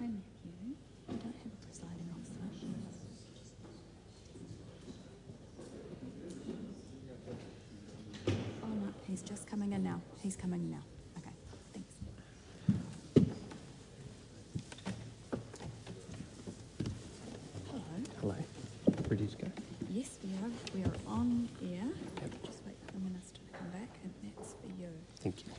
Hi, Matthew. I don't have a presiding officer. Oh, no, he's just coming in now. He's coming now. Okay, thanks. Hello. Hello. Ready to go? Yes, we are. We are on air. Just wait for the minister to come back, and that's for you. Thank you.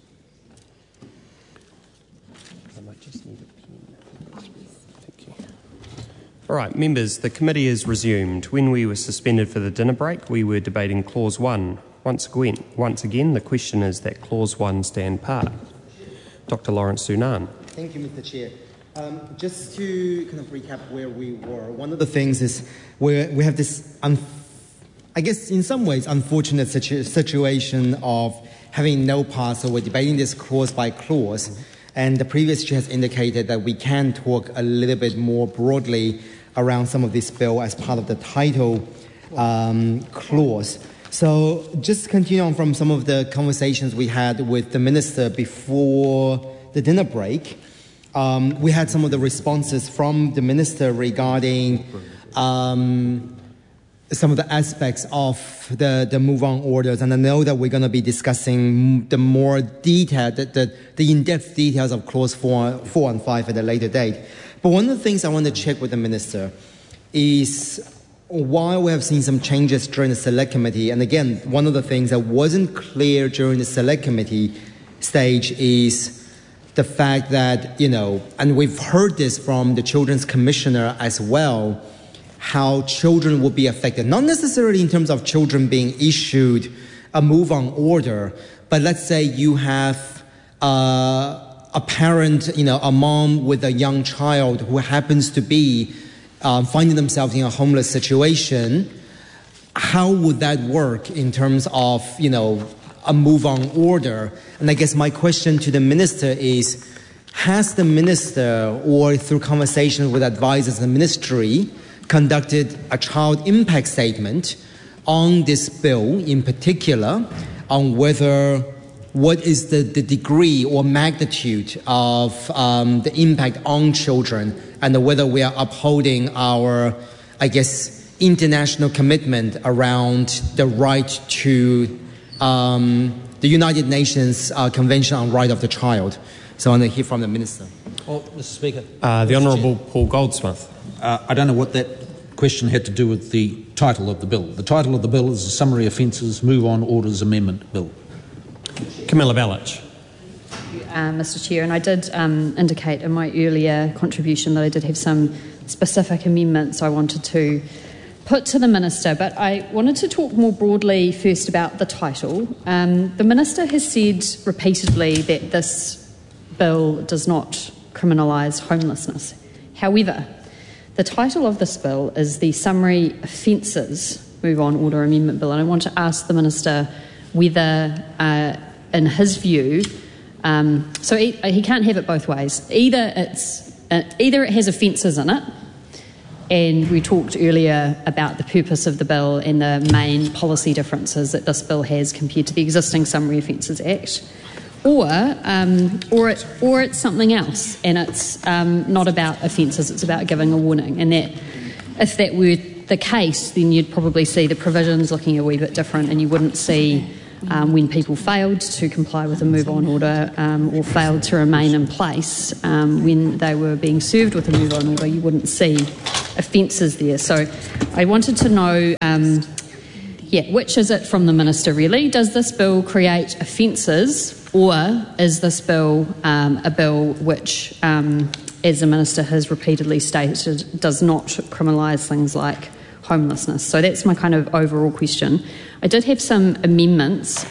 I might just need a pen. Oh, yes. Thank you. All right, members, the committee is resumed. When we were suspended for the dinner break, we were debating Clause 1. Once again, the question is that Clause 1 stand part. Dr. Lawrence Sunan. Thank you, Mr. Chair. Just to kind of recap where we were, one of the things is we have this, I guess in some ways, unfortunate situation of having no part, so we're debating this clause by clause. And the previous chair has indicated that we can talk a little bit more broadly around some of this bill as part of the title clause. So just continue on from some of the conversations we had with the minister before the dinner break. We had some of the responses from the minister regarding some of the aspects of the move-on orders, and I know that we're going to be discussing the more detailed, the in-depth details of Clause 4 and 5 at a later date. But one of the things I want to check with the minister is while we have seen some changes during the Select Committee, and again, one of the things that wasn't clear during the Select Committee stage is the fact that, and we've heard this from the Children's Commissioner as well, how children will be affected, not necessarily in terms of children being issued a move-on order, but let's say you have a parent, a mom with a young child who happens to be finding themselves in a homeless situation. How would that work in terms of, a move-on order? And I guess my question to the minister is, has the minister, or through conversations with advisors in the ministry, conducted a child impact statement on this bill in particular, on what is the degree or magnitude of the impact on children, and whether we are upholding our, international commitment around the right to the United Nations Convention on Right of the Child. So I want to hear from the minister. Well, Mr. Speaker. The Honourable Paul Goldsmith. I don't know what that question had to do with the title of the bill. The title of the bill is the Summary Offences Move-on Orders Amendment Bill. Camilla Bellich. Mr. Chair, and I did indicate in my earlier contribution that I did have some specific amendments I wanted to put to the Minister, but I wanted to talk more broadly first about the title. The Minister has said repeatedly that this bill does not criminalise homelessness. However, the title of this bill is the Summary Offences Move-on Order Amendment Bill, and I want to ask the Minister whether, in his view, so he can't have it both ways. Either it has offences in it, and we talked earlier about the purpose of the bill and the main policy differences that this bill has compared to the existing Summary Offences Act, or it's something else, and it's not about offences, it's about giving a warning. And that, if that were the case, then you'd probably see the provisions looking a wee bit different, and you wouldn't see when people failed to comply with a move-on order or failed to remain in place when they were being served with a move-on order, you wouldn't see offences there. So I wanted to know, which is it from the Minister really? Does this bill create offences, or is this bill a bill which, as the Minister has repeatedly stated, does not criminalise things like homelessness? So that's my kind of overall question. I did have some amendments.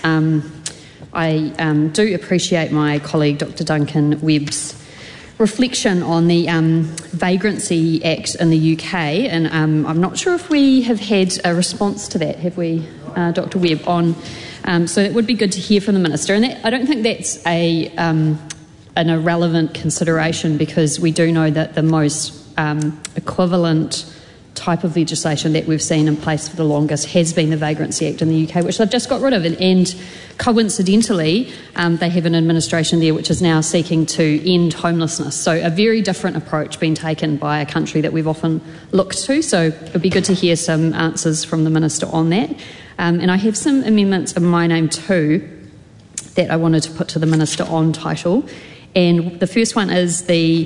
I do appreciate my colleague Dr. Duncan Webb's reflection on the Vagrancy Act in the UK, and I'm not sure if we have had a response to that, have we, Dr. Webb? So it would be good to hear from the Minister, and I don't think that's an irrelevant consideration, because we do know that the most equivalent type of legislation that we've seen in place for the longest has been the Vagrancy Act in the UK, which they've just got rid of. And coincidentally, they have an administration there which is now seeking to end homelessness. So a very different approach being taken by a country that we've often looked to. So it would be good to hear some answers from the Minister on that. And I have some amendments in my name too that I wanted to put to the Minister on title. And the first one is the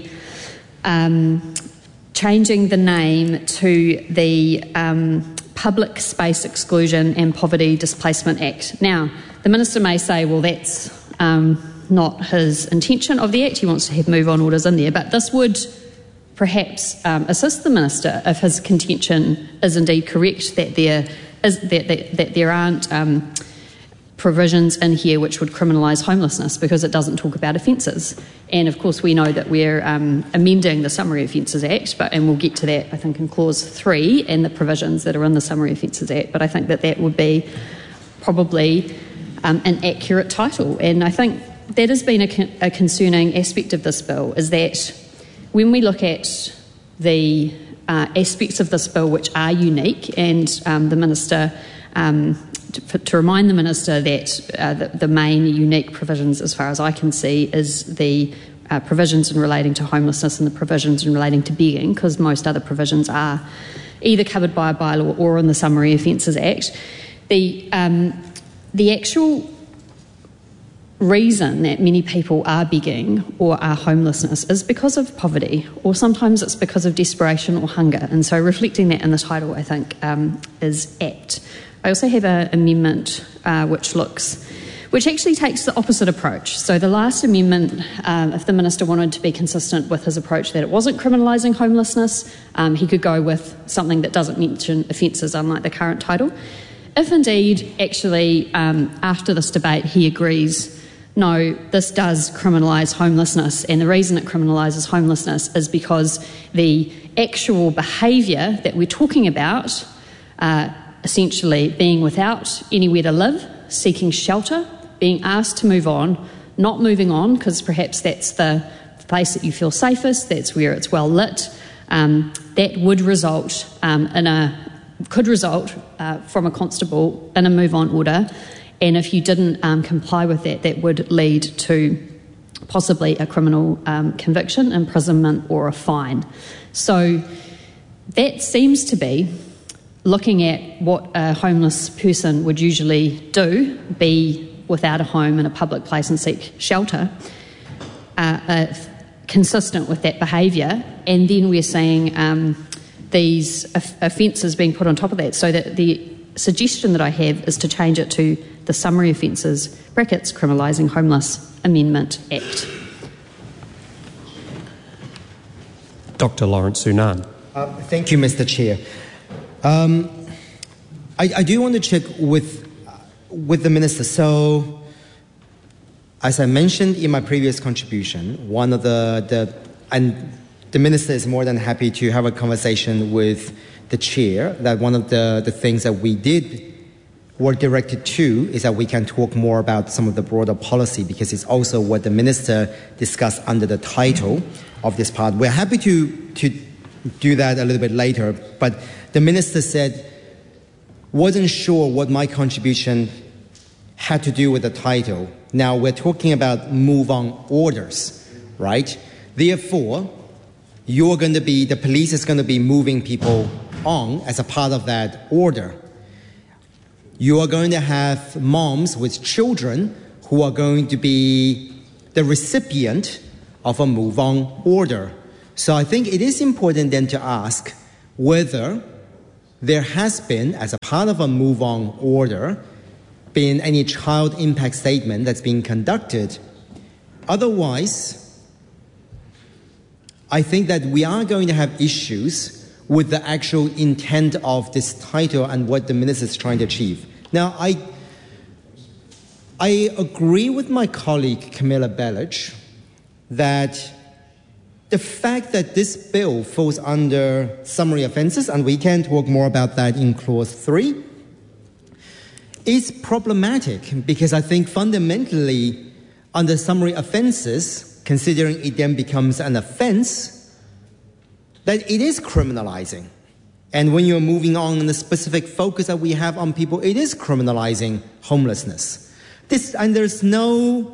changing the name to the Public Space Exclusion and Poverty Displacement Act. Now, the Minister may say, well, that's not his intention of the Act. He wants to have move-on orders in there. But this would perhaps assist the Minister if his contention is indeed correct, that there aren't provisions in here which would criminalise homelessness, because it doesn't talk about offences. And of course we know that we're amending the Summary Offences Act, and we'll get to that I think in clause 3 and the provisions that are in the Summary Offences Act, but I think that would be probably an accurate title. And I think that has been a concerning aspect of this bill, is that when we look at the aspects of this bill which are unique, and the Minister to remind the Minister that the main unique provisions, as far as I can see, is the provisions in relating to homelessness and the provisions in relating to begging, because most other provisions are either covered by a bylaw or in the Summary Offences Act. The actual reason that many people are begging or are homelessness is because of poverty, or sometimes it's because of desperation or hunger. And so reflecting that in the title, I think, is apt. I also have an amendment which actually takes the opposite approach. So the last amendment, if the Minister wanted to be consistent with his approach that it wasn't criminalising homelessness, he could go with something that doesn't mention offences, unlike the current title. If indeed, actually, after this debate, he agrees, no, this does criminalise homelessness, and the reason it criminalises homelessness is because the actual behaviour that we're talking about, essentially being without anywhere to live, seeking shelter, being asked to move on, not moving on because perhaps that's the place that you feel safest, that's where it's well lit, that would result could result from a constable in a move-on order, and if you didn't comply with that, that would lead to possibly a criminal conviction, imprisonment or a fine. So that seems to be, looking at what a homeless person would usually do, be without a home in a public place and seek shelter, consistent with that behaviour, and then we're seeing these offences being put on top of that. So that the suggestion that I have is to change it to the Summary Offences (criminalising homeless) Amendment Act. Dr. Lawrence Sunan. Thank you, Mr. Chair. I do want to check with the Minister. So, as I mentioned in my previous contribution, one of and the Minister is more than happy to have a conversation with the Chair, that one of the things that we were directed to is that we can talk more about some of the broader policy, because it's also what the Minister discussed under the title of this part. We're happy to do that a little bit later, but the Minister said wasn't sure what my contribution had to do with the title. Now we're talking about move-on orders, right? Therefore, the police is going to be moving people on as a part of that order. You are going to have moms with children who are going to be the recipient of a move-on order. So I think it is important then to ask whether there has been, as a part of a move-on order, been any child impact statement that's been conducted. Otherwise, I think that we are going to have issues with the actual intent of this title and what the Minister is trying to achieve. Now, I agree with my colleague Camilla Bellich that the fact that this bill falls under summary offences, and we can talk more about that in clause 3, is problematic, because I think fundamentally under summary offences, considering it then becomes an offence, that it is criminalising. And when you're moving on the specific focus that we have on people, it is criminalizing homelessness. There's no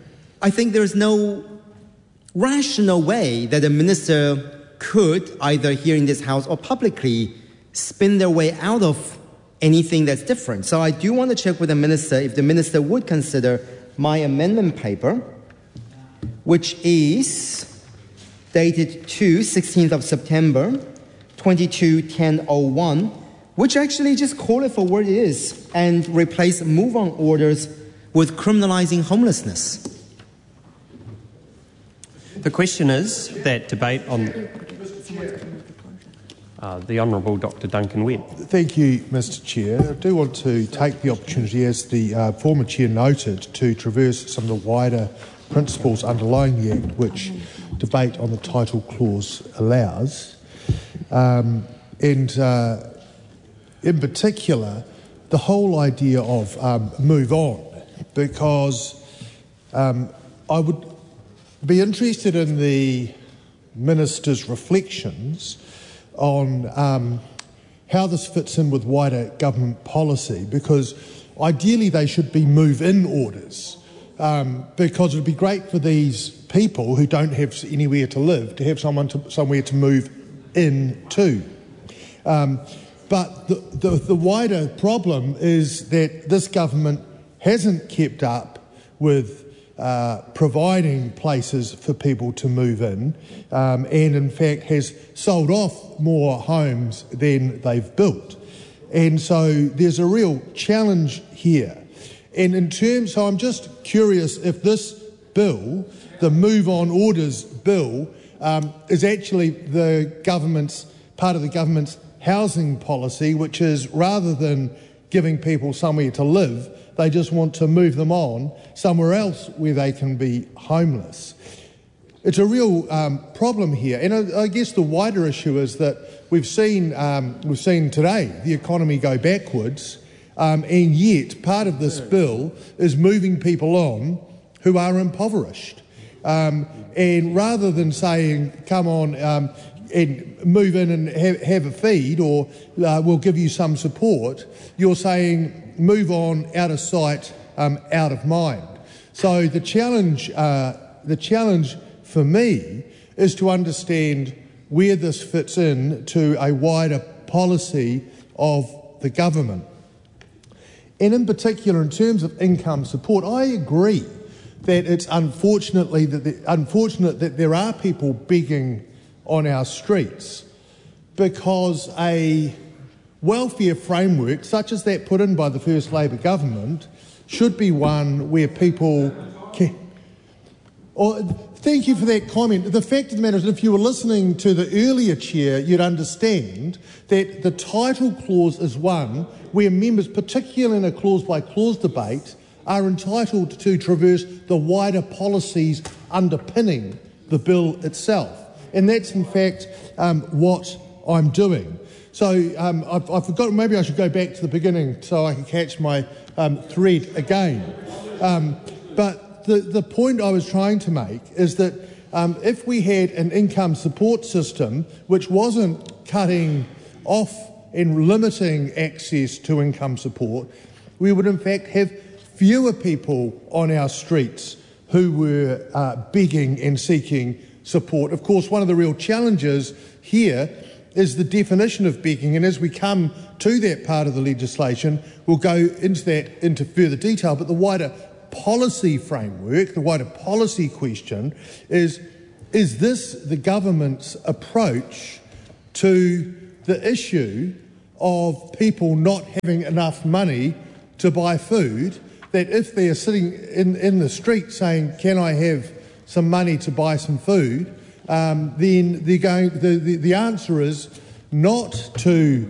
rational way that a minister could, either here in this house or publicly, spin their way out of anything that's different. So I do want to check with the minister if the minister would consider my amendment paper, which is dated to 16th of September, 22-1001, which actually just call it for what it is and replace move-on orders with criminalizing homelessness. The question is that debate on the Honourable Dr Duncan Webb. Thank you, Mr Chair. I do want to take the opportunity, as the former Chair noted, to traverse some of the wider principles underlying the Act, which debate on the title clause allows. And in particular, the whole idea of move on, because I would be interested in the Minister's reflections on how this fits in with wider government policy, because ideally they should be move-in orders, because it would be great for these people who don't have anywhere to live to have somewhere to move into. But the wider problem is that this government hasn't kept up with providing places for people to move in, and in fact has sold off more homes than they've built. And so there's a real challenge here. And in terms, so I'm just curious if this bill, the Move On Orders bill, is actually part of the government's housing policy, which is rather than giving people somewhere to live, they just want to move them on somewhere else where they can be homeless. It's a real problem here, and I guess the wider issue is that we've seen today the economy go backwards, and yet part of this bill is moving people on who are impoverished. And rather than saying, come on and move in and have a feed, or we'll give you some support, you're saying move on, out of sight, out of mind. So the challenge for me is to understand where this fits in to a wider policy of the government. And in particular, in terms of income support, I agree that it's unfortunate that there are people begging on our streets, because a welfare framework such as that put in by the first Labor government should be one where people can... Thank you for that comment. The fact of the matter is, if you were listening to the earlier chair, you'd understand that the title clause is one where members, particularly in a clause-by-clause debate, are entitled to traverse the wider policies underpinning the bill itself. And that's, in fact, what I'm doing. So I've forgotten, maybe I should go back to the beginning so I can catch my thread again. But the point I was trying to make is that if we had an income support system which wasn't cutting off and limiting access to income support, we would in fact have fewer people on our streets who were begging and seeking support. Of course, one of the real challenges here is the definition of begging, and as we come to that part of the legislation, we'll go into further detail, but the wider policy framework, the wider policy question is this the government's approach to the issue of people not having enough money to buy food, that if they are sitting in the street saying, can I have some money to buy some food, then the answer is not to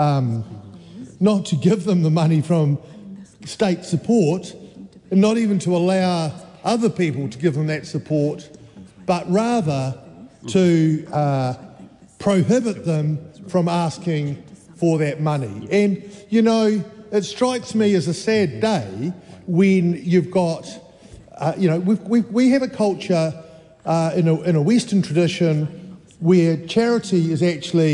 give them the money from state support, and not even to allow other people to give them that support, but rather to prohibit them from asking for that money. And, you know, it strikes me as a sad day when you've got, we have a culture in a Western tradition where charity is actually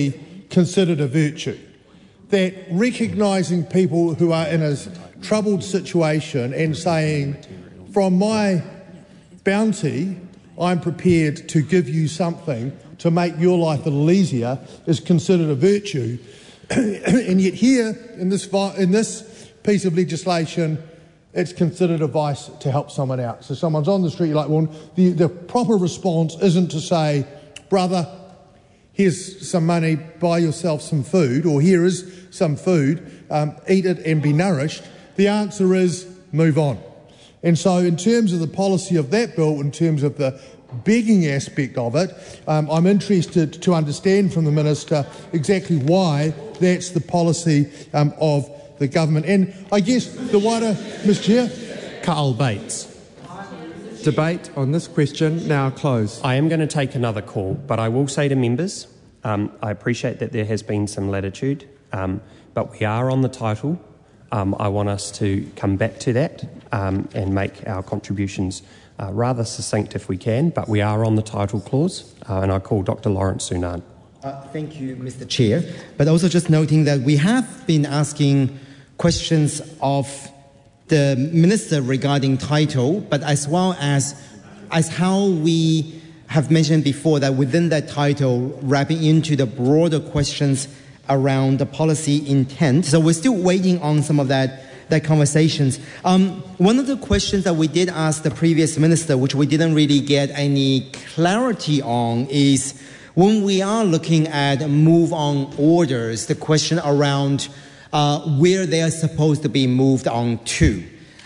considered a virtue. That recognising people who are in a troubled situation and saying, from my bounty, I'm prepared to give you something to make your life a little easier, is considered a virtue. And yet here, in this piece of legislation, it's considered a vice to help someone out. So someone's on the street, you're like, well, the proper response isn't to say, brother, here's some money, buy yourself some food, or here is some food, eat it and be nourished. The answer is move on. And so in terms of the policy of that bill, in terms of the begging aspect of it, I'm interested to understand from the Minister exactly why that's the policy of the government. And I guess the wider, Mr Chair. Carl Bates. Debate on this question now closed. I am going to take another call, but I will say to members, I appreciate that there has been some latitude, but we are on the title. I want us to come back to that and make our contributions rather succinct if we can, but we are on the title clause, and I call Dr. Lawrence Sunan. Thank you, Mr. Chair. But also just noting that we have been asking questions of the Minister regarding title, but as well as how we have mentioned before that within that title, wrapping into the broader questions around the policy intent. So we're still waiting on some of that conversations. One of the questions that we did ask the previous minister, which we didn't really get any clarity on, is when we are looking at move-on orders, the question around where they are supposed to be moved on to.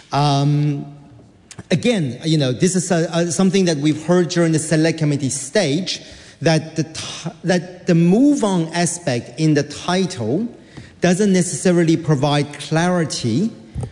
Again, this is something that we've heard during the Select Committee stage, that the move-on aspect in the title doesn't necessarily provide clarity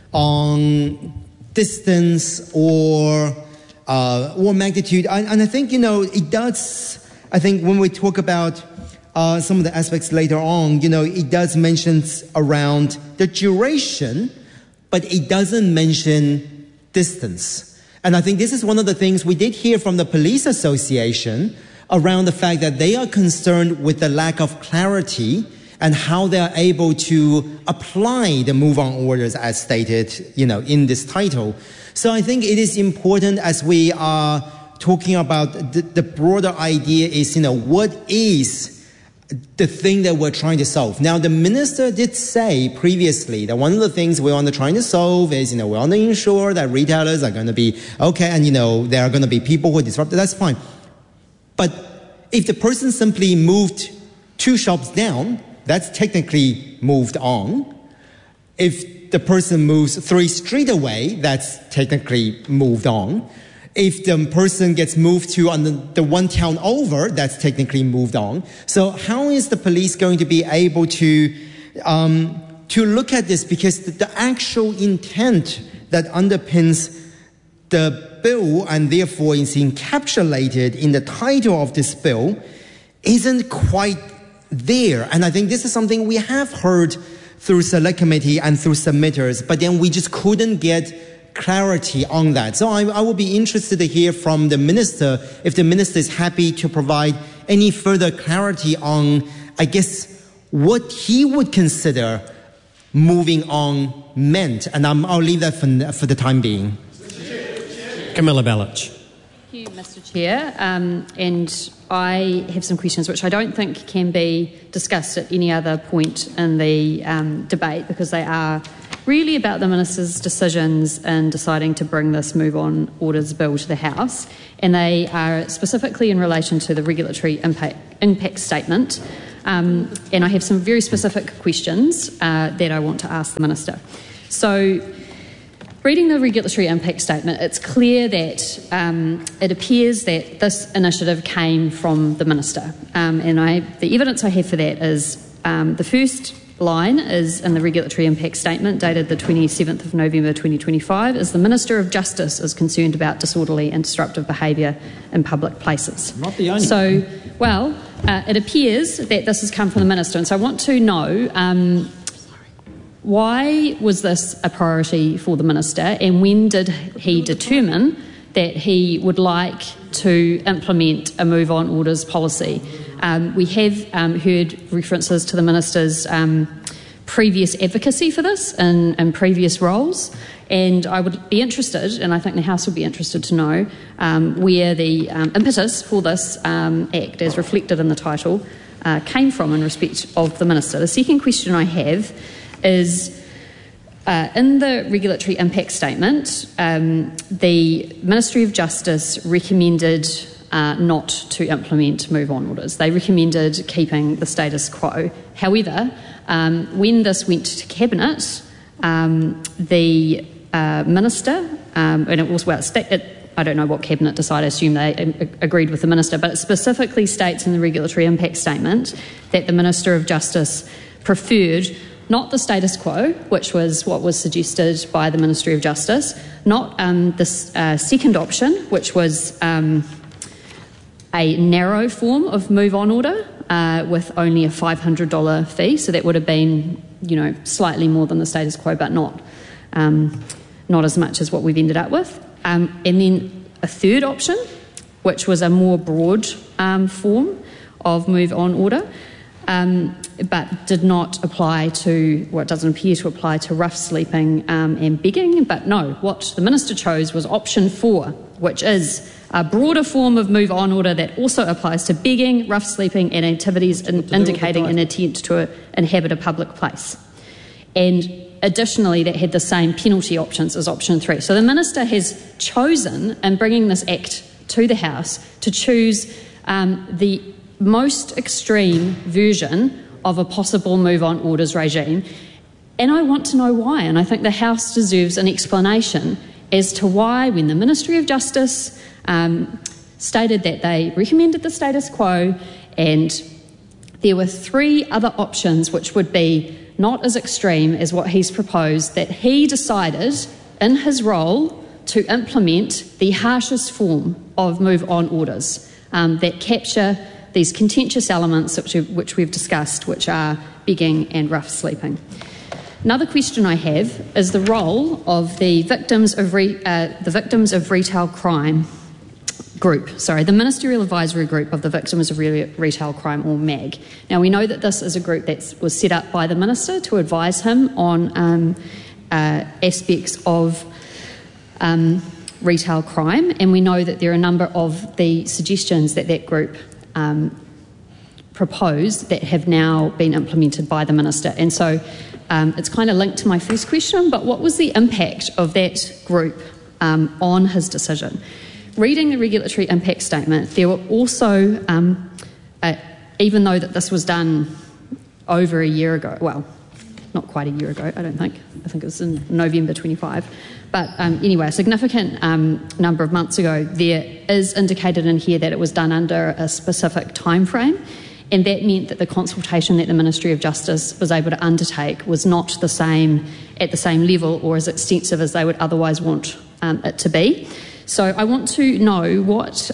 on distance or magnitude. And I think, it does, I think when we talk about some of the aspects later on, it does mention around the duration, but it doesn't mention distance. And I think this is one of the things we did hear from the Police Association around the fact that they are concerned with the lack of clarity and how they are able to apply the move-on orders as stated, in this title. So I think it is important as we are talking about the broader idea is, what is the thing that we're trying to solve. Now, the minister did say previously that one of the things we're trying to solve is, we want to ensure that retailers are going to be okay and, there are going to be people who are disrupted. That's fine. But if the person simply moved 2 shops down, that's technically moved on. If the person moves 3 streets away, that's technically moved on. If the person gets moved to the one town over, that's technically moved on. So how is the police going to be able to look at this? Because the actual intent that underpins the bill and therefore is encapsulated in the title of this bill isn't quite there. And I think this is something we have heard through Select Committee and through submitters, but then we just couldn't get clarity on that. So I will be interested to hear from the minister if the minister is happy to provide any further clarity on, I guess, what he would consider moving on meant. And I'll leave that for the time being. Camilla Bellich. Thank you, Mr. Chair. And I have some questions which I don't think can be discussed at any other point in the debate because they are really about the Minister's decisions in deciding to bring this Move On Orders Bill to the House, and they are specifically in relation to the regulatory impact statement. And I have some very specific questions that I want to ask the Minister. So, reading the regulatory impact statement, it's clear that it appears that this initiative came from the Minister. And the evidence I have for that is the first line is in the regulatory impact statement dated the 27th of November 2025 is the Minister of Justice is concerned about disorderly and disruptive behaviour in public places. Not the only. So, it appears that this has come from the Minister, and so I want to know why was this a priority for the Minister, and when did he determine that he would like to implement a move on orders policy. We have heard references to the Minister's previous advocacy for this in previous roles, and I would be interested, and I think the House would be interested to know where the impetus for this Act, as reflected in the title, came from in respect of the Minister. The second question I have is, in the regulatory impact statement, the Ministry of Justice recommended not to implement move-on orders. They recommended keeping the status quo. However, when this went to Cabinet, the Minister, and it was, I don't know what Cabinet decided, I assume they agreed with the Minister, but it specifically states in the regulatory impact statement that the Minister of Justice preferred not the status quo, which was what was suggested by the Ministry of Justice, not this second option, which was a narrow form of move-on order with only a $500 fee. So that would have been, slightly more than the status quo, but not as much as what we've ended up with. And then a third option, which was a more broad form of move-on order, but did not apply to, well, it doesn't appear to apply to rough sleeping and begging. But no, what the Minister chose was option 4, which is a broader form of move-on order that also applies to begging, rough sleeping and activities indicating an intent to inhabit a public place. And additionally, that had the same penalty options as option 3. So the Minister has chosen, in bringing this Act to the House, to choose the most extreme version of a possible move-on orders regime. And I want to know why, and I think the House deserves an explanation as to why, when the Ministry of Justice stated that they recommended the status quo and there were 3 other options which would be not as extreme as what he's proposed, that he decided in his role to implement the harshest form of move-on orders that capture these contentious elements which we've discussed, which are begging and rough sleeping. Another question I have is the role of the Victims of Retail Crime group, the Ministerial Advisory Group of the Victims of Retail Crime, or MAG. Now, we know that this is a group that was set up by the Minister to advise him on aspects of retail crime, and we know that there are a number of the suggestions that group proposed that have now been implemented by the Minister. And so it's kind of linked to my first question, but what was the impact of that group on his decision? Reading the regulatory impact statement, there were also, even though that this was done over a year ago, well, not quite a year ago, I don't think. I think it was in November 25. But anyway, a significant number of months ago, there is indicated in here that it was done under a specific time frame, and that meant that the consultation that the Ministry of Justice was able to undertake was not at the same level or as extensive as they would otherwise want it to be. So I want to know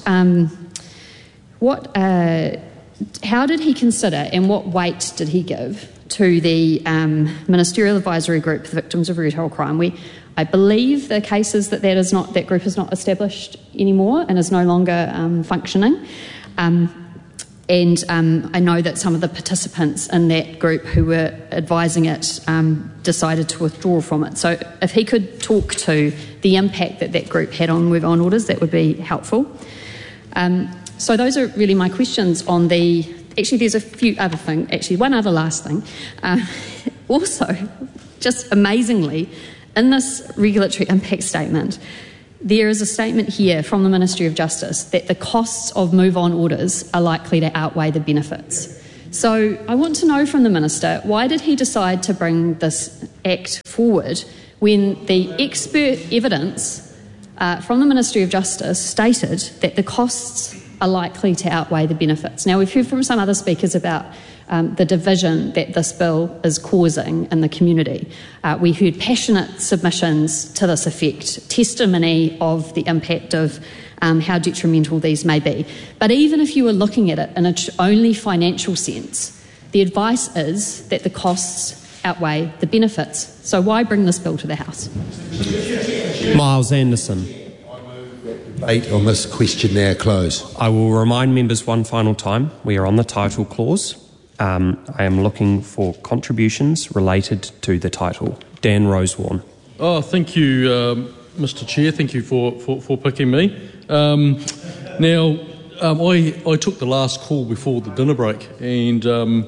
how did he consider and what weight did he give to the Ministerial Advisory Group for the Victims of Retail Crime? I believe the case is that that group is not established anymore and is no longer functioning. And I know that some of the participants in that group who were advising it decided to withdraw from it. So if he could talk to the impact that group had on move-on orders, that would be helpful. So those are really my questions on the... Actually, there's a few other things. Actually, one other last thing. Also, just amazingly, in this regulatory impact statement, there is a statement here from the Ministry of Justice that the costs of move-on orders are likely to outweigh the benefits. So I want to know from the Minister, why did he decide to bring this Act forward when the expert evidence from the Ministry of Justice stated that the costs are likely to outweigh the benefits? Now, we've heard from some other speakers about the division that this bill is causing in the community. We heard passionate submissions to this effect, testimony of the impact of how detrimental these may be. But even if you were looking at it in its only financial sense, the advice is that the costs outweigh the benefits. So why bring this bill to the House? Miles Anderson. I move that the Debate on this question now close. I will remind members one final time, we are on the title clause. I am looking for contributions related to the title. Dan Rosewarne. Oh, thank you, Mr. Chair. Thank you for picking me. I took the last call before the dinner break, and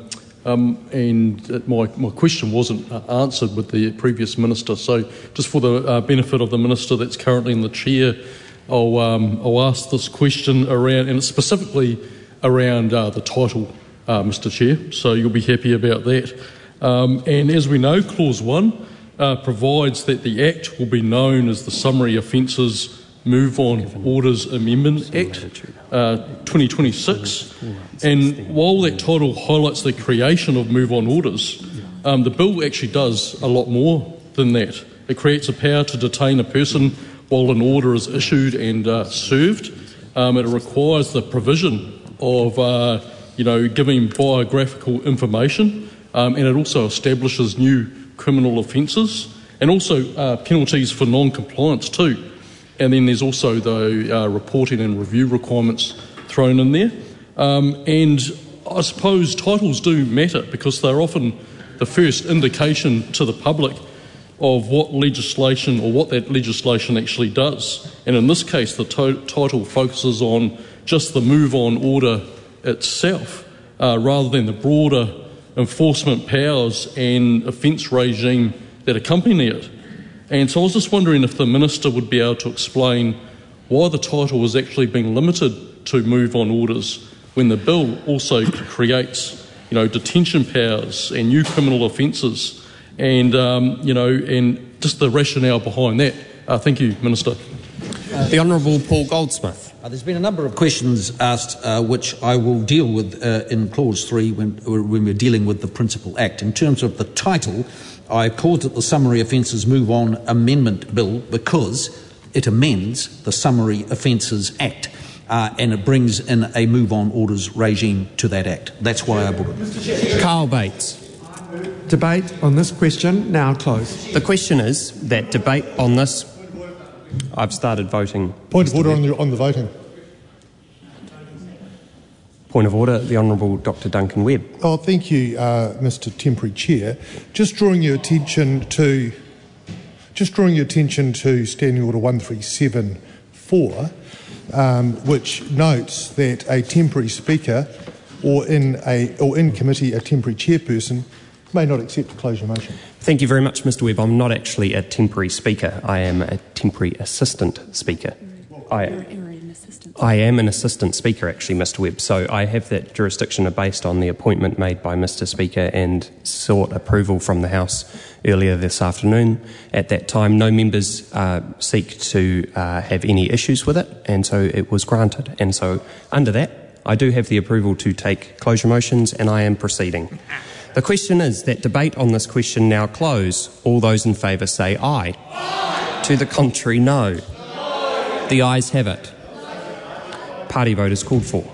my question wasn't answered with the previous minister. So, just for the benefit of the minister that's currently in the chair, I'll ask this question around, and it's specifically around the title, Mr. Chair. So you'll be happy about that. And as we know, Clause 1 provides that the Act will be known as the Summary Offences Move On Orders Amendment Act 2026. And while that title highlights the creation of Move On Orders, the bill actually does a lot more than that. It creates a power to detain a person while an order is issued and served. It requires the provision of giving biographical information, and it also establishes new criminal offences and also penalties for non-compliance too. And then there's also the reporting and review requirements thrown in there. And I suppose titles do matter because they're often the first indication to the public of what legislation or what that legislation actually does. And in this case, the title focuses on just the move-on order itself rather than the broader enforcement powers and offence regime that accompany it. And so I was just wondering if the Minister would be able to explain why the title was actually being limited to move-on orders when the bill also creates, detention powers and new criminal offences and just the rationale behind that. Thank you, Minister. The Honourable Paul Goldsmith. There's been a number of questions asked which I will deal with in Clause 3 when we're dealing with the Principal Act. In terms of the title, I called it the Summary Offences Move On Amendment Bill because it amends the Summary Offences Act and it brings in a move-on orders regime to that Act. That's why I brought it. Carl Bates. Debate on this question now closed. The question is that debate on this... I've started voting. Point of order on the voting. Point of order, the Honourable Dr Duncan Webb. Oh, thank you, Mr. Temporary Chair. Just drawing your attention to Standing Order 1374, which notes that a temporary speaker or in committee a temporary chairperson may not accept a closure motion. Thank you very much, Mr Webb. I'm not actually a temporary speaker. I am a temporary assistant speaker. I am an assistant speaker, actually, Mr Webb. So I have that jurisdiction based on the appointment made by Mr Speaker and sought approval from the House earlier this afternoon. At that time, no members seek to have any issues with it, and so it was granted. And so under that, I do have the approval to take closure motions, and I am proceeding. The question is that debate on this question now close. All those in favour say aye. Aye. To the contrary, no. No. The ayes have it. Party vote is called for.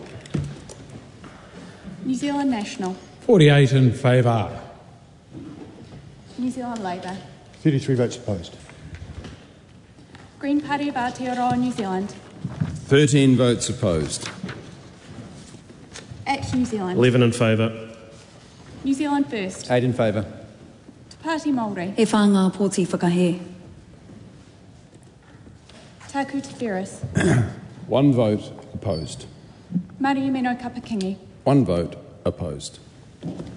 New Zealand National. 48 in favour. New Zealand Labour. 33 votes opposed. Green Party of Aotearoa New Zealand. 13 votes opposed. Action New Zealand. 11 in favour. New Zealand First. 8 in favour. Te Pāti Māori. E whanga pōti whakahe. Taku Te Whereas. 1 vote opposed. Māori Meno Kapakingi. 1 vote opposed.